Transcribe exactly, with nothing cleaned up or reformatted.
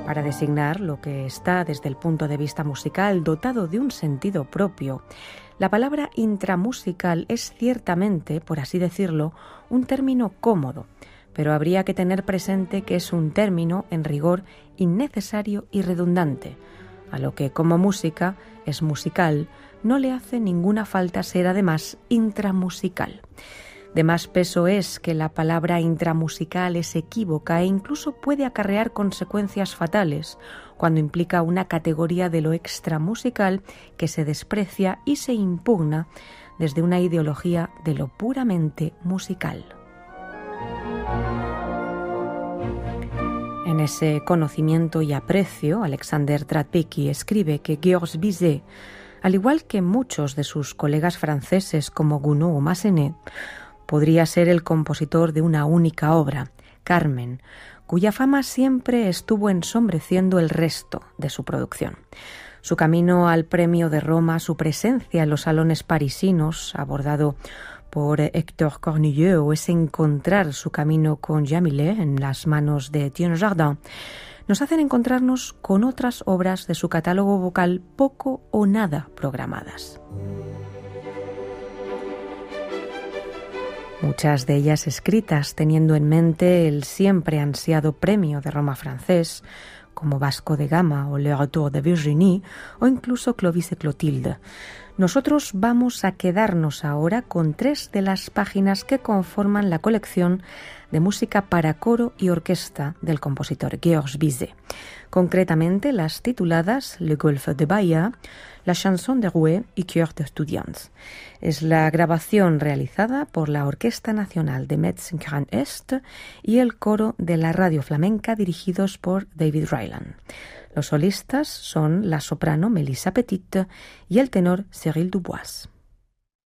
para designar lo que está desde el punto de vista musical dotado de un sentido propio. La palabra intramusical es ciertamente, por así decirlo, un término cómodo, pero habría que tener presente que es un término, en rigor, innecesario y redundante, a lo que como música es musical, no le hace ninguna falta ser además intramusical. De más peso es que la palabra intramusical es equívoca e incluso puede acarrear consecuencias fatales cuando implica una categoría de lo extramusical que se desprecia y se impugna desde una ideología de lo puramente musical. En ese conocimiento y aprecio, Alexander Tratpeki escribe que Georges Bizet, al igual que muchos de sus colegas franceses como Gounod o Massenet, podría ser el compositor de una única obra, Carmen, cuya fama siempre estuvo ensombreciendo el resto de su producción. Su camino al premio de Roma, su presencia en los salones parisinos, abordado por Hector Cornilleux, o ese encontrar su camino con Jamilé en las manos de Etienne Jardin, nos hacen encontrarnos con otras obras de su catálogo vocal poco o nada programadas. Muchas de ellas escritas teniendo en mente el siempre ansiado premio de Roma francés, como Vasco de Gama o Le Retour de Virginie, o incluso Clovis et Clotilde. Nosotros vamos a quedarnos ahora con tres de las páginas que conforman la colección de música para coro y orquesta del compositor Georges Bizet, concretamente las tituladas Le Golfe de Bahia, La Chanson de Rouet y Chœur d'Estudiants. Es la grabación realizada por la Orquesta Nacional de Metz Grand Est y el coro de la Radio Flamenca dirigidos por David Ryland. Los solistas son la soprano Melissa Petit y el tenor Cyril Dubois.